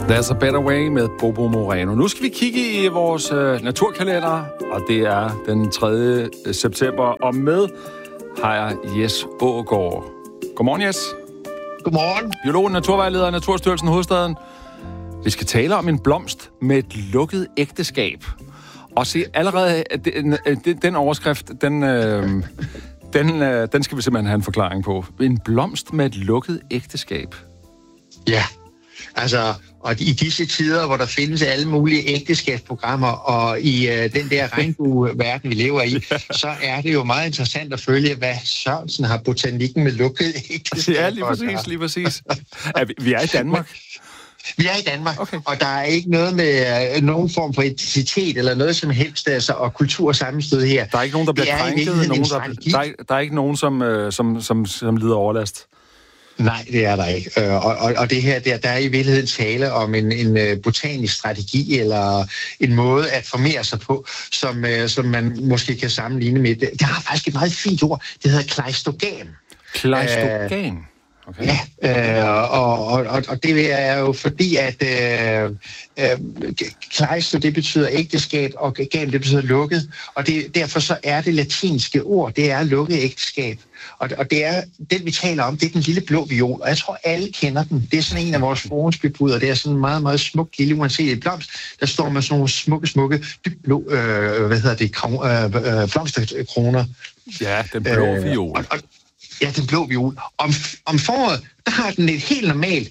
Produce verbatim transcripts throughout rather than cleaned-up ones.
There's a Better Way med Bobo Moreno. Nu skal vi kigge i vores øh, naturkalender, og det er den tredje september. Og med har jeg Jes Aagaard. Godmorgen, Jes. Godmorgen. Biolog, naturvejleder, Naturstyrelsen Hovedstaden. Vi skal tale om en blomst med et lukket ægteskab. Og se, allerede den, den overskrift, den, øh, den, øh, den skal vi simpelthen have en forklaring på. En blomst med et lukket ægteskab. Ja, altså, og i disse tider, hvor der findes alle mulige ægteskabsprogrammer, og i øh, den der regnbueverden, vi lever i, ja. så er det jo meget interessant at følge, hvad Sørensen har botanikken med lukket ægteskab. Ja, lige præcis, lige præcis. Ja, vi, vi er i Danmark. Vi er i Danmark, okay. Og der er ikke noget med øh, nogen form for etnicitet eller noget som helst, altså, og kultur sammenstød her. Der er ikke nogen, der bliver krænket, nogen, der, der, er, der er ikke nogen, som, øh, som, som, som lider overlast. Nej, det er der ikke. Og, og, og det her, der, der er i virkeligheden tale om en, en botanisk strategi, eller en måde at formere sig på, som, som man måske kan sammenligne med. Det har faktisk et meget fint ord. Det hedder kleistogan. Kleistogan? Okay. Ja, øh, og, og, og det er jo fordi, at øh, øh, kleisto, det betyder ægteskab, og gan, det betyder lukket, og det, derfor så er det latinske ord, det er lukket ægteskab. Og, og det er, den vi taler om, det er den lille blå viol, og jeg tror alle kender den. Det er sådan en af vores forhåndsbebryder, det er sådan en meget, meget smuk lille uanset blomst, der står med sådan nogle smukke, smukke, dybt blå, øh, hvad hedder det, kron, øh, øh, blomsterkroner. Ja, den blå viol. Øh, og, og, Ja, den blå viol. Om, om foråret, der har den et helt normalt,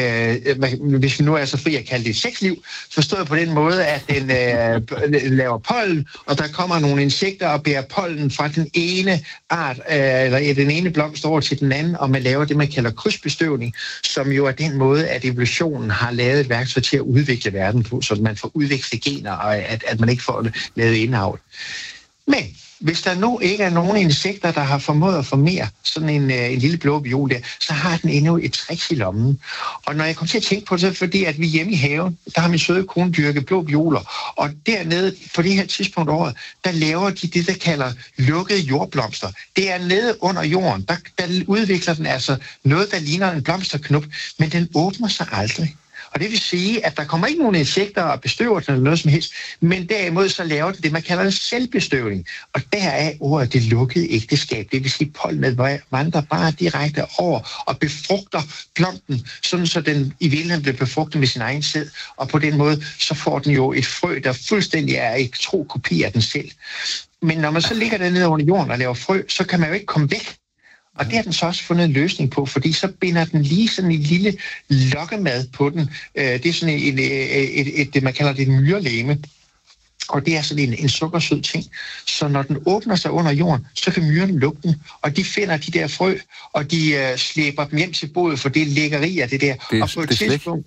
øh, hvis vi nu er så fri at kalde det et sexliv, forstået på den måde, at den øh, laver pollen, og der kommer nogle insekter og bærer pollen fra den ene art, øh, eller den ene blomst over til den anden, og man laver det, man kalder krydsbestøvning, som jo er den måde, at evolutionen har lavet et værktøj til at udvikle verden på, så man får udviklet gener, og at, at man ikke får lavet indavl. Men hvis der nu ikke er nogen insekter, der har formået at formere sådan en, en lille blå viol der, så har den endnu et trick i lommen. Og når jeg kom til at tænke på det, så er det fordi, at vi hjemme i haven, der har min søde kone dyrket blå violer. Og dernede, på det her tidspunkt af året, der laver de det, der kalder lukkede jordblomster. Det er nede under jorden. Der, der udvikler den altså noget, der ligner en blomsterknup, men den åbner sig aldrig. Og det vil sige, at der kommer ikke nogen insekter og bestøver den eller noget som helst, men derimod så laver det det, man kalder en selvbestøvning. Og der er ordet det lukkede ægteskab. Det vil sige, at pollenet vandrer bare direkte over og befrugter blomsten, sådan så den i virkeligheden bliver befrugtet med sin egen sæd. Og på den måde, så får den jo et frø, der fuldstændig er en tro kopi af den selv. Men når man så ligger der nede under jorden og laver frø, så kan man jo ikke komme væk. Og det har den så også fundet en løsning på, fordi så binder den lige sådan en lille lokkemad på den. Det er sådan et, et, et, et det man kalder det et myrelæme. Og det er sådan en, en sukkersød ting. Så når den åbner sig under jorden, så kan myrerne lukke den. Og de finder de der frø, og de uh, slæber dem hjem til boet, for det er lækkeri af det der. Det er, og på et det er tidspunkt,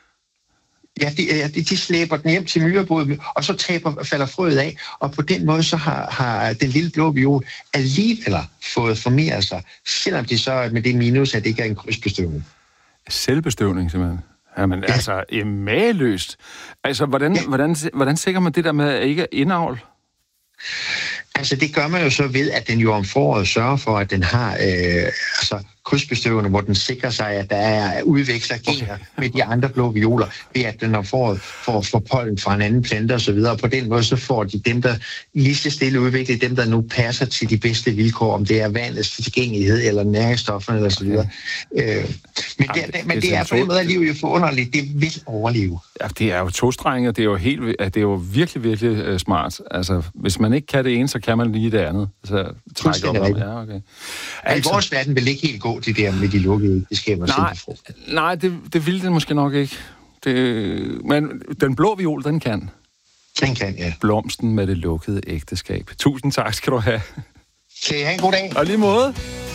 Ja, de, de, de slæber den hjem til myrebåden, og så taber, falder frøet af, og på den måde så har, har den lille blå viol alligevel fået formeret sig, selvom det så er med det minus, at det ikke er en krydsbestøvning. Selvbestøvning, simpelthen? Jamen, ja. altså, mageløst. Altså, hvordan, ja. hvordan, hvordan sikrer man det der med at ikke indavl? Altså, det gør man jo så ved, at den jo om foråret sørger for, at den har øh, altså, krydsbestøvende, hvor den sikrer sig, at der er udveksler gener okay. med de andre blå violer, ved at den om foråret får, får pollen fra en anden plante osv., og på den måde så får de dem, der lige så stille udvikler, dem, der nu passer til de bedste vilkår, om det er vandets tilgængelighed eller næringsstofferne eller så videre. Okay. Øh, men ja, det, det, men det, det er på en måde, at livet jo forunderligt. Det vil overleve. Ja, det er jo tostrenget. Det er jo helt, det er jo virkelig, virkelig uh, smart. Altså, hvis man ikke kan det ene, så kan man lige det andet. Så trække op. Ja, okay. Altså, i vores verden vil det ikke helt gå det der med de lukkede ægteskaber. Nej, nej det, det ville det måske nok ikke. Det, men den blå viol, den kan. Den kan, ja. Blomsten med det lukkede ægteskab. Tusind tak skal du have. Kan I have en god dag. Og lige måde.